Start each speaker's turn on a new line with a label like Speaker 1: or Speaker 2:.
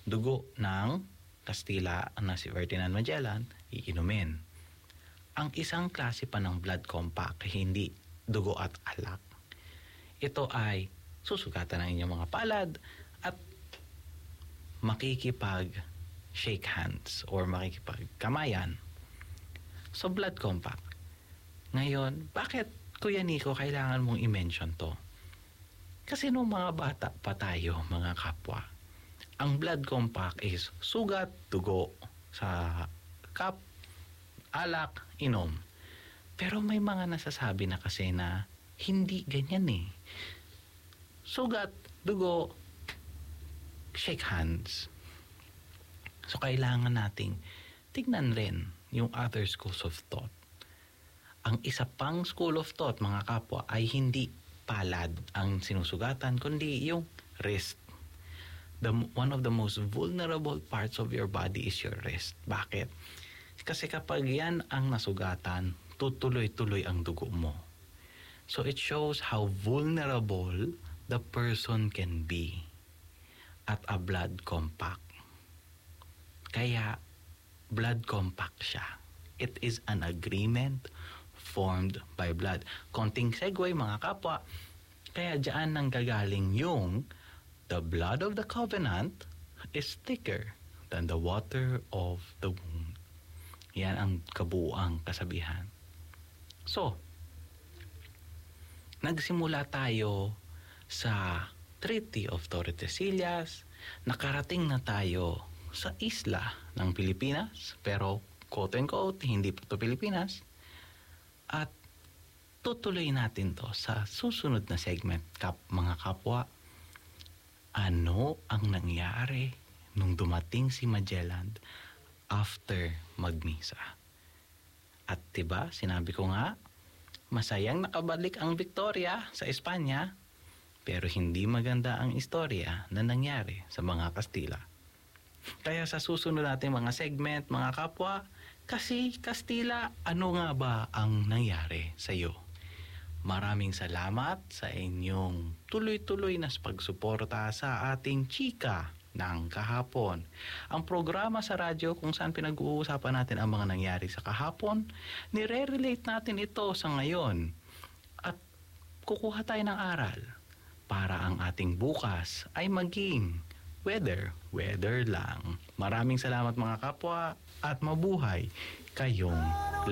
Speaker 1: dugo ng Kastila na si Ferdinand Magellan, iinumin. Ang isang klase pa ng blood compact, hindi dugo at alak. Ito ay susugatan ng inyong mga palad at makikipag-shake hands or makikipag-kamayan. So, blood compact. Ngayon, bakit, Kuya Nico, kailangan mong i-mention to? Kasi nung mga bata pa tayo, mga kapwa, ang blood compact is sugat, dugo sa cup, alak, inom. Pero may mga nasasabi na kasi na hindi ganyan eh. Sugat, dugo, shake hands. So kailangan nating tignan rin yung other schools of thought. Ang isa pang school of thought, mga kapwa, ay hindi palad ang sinusugatan, kundi yung wrist. One of the most vulnerable parts of your body is your wrist. Bakit? Kasi kapag yan ang nasugatan, tutuloy-tuloy ang dugo mo. So it shows how vulnerable the person can be at a blood compact. Kaya blood compact siya. It is an agreement formed by blood. Konting segue, mga kapwa. Kaya diyan nang gagaling yung the blood of the covenant is thicker than the water of the womb. Yan ang kabuuang kasabihan. So, nagsimula tayo sa Treaty of Tordesillas, nakarating na tayo sa isla ng Pilipinas, pero quote-unquote, hindi pa ito Pilipinas, at tutuloy natin to sa susunod na segment, mga kapwa. Ano ang nangyari nung dumating si Magellan after magmisa? At diba, sinabi ko nga, masayang nakabalik ang Victoria sa Espanya, pero hindi maganda ang istorya na nangyari sa mga Kastila. Kaya sa susunod natin mga segment, mga kapwa, kasi Kastila, ano nga ba ang nangyari sa iyo? Maraming salamat sa inyong tuloy-tuloy na pagsuporta sa ating chika ng kahapon. Ang programa sa radyo kung saan pinag-uusapan natin ang mga nangyari sa kahapon, nire-relate natin ito sa ngayon at kukuha tayo ng aral para ang ating bukas ay maging weather lang. Maraming salamat mga kapwa at mabuhay kayong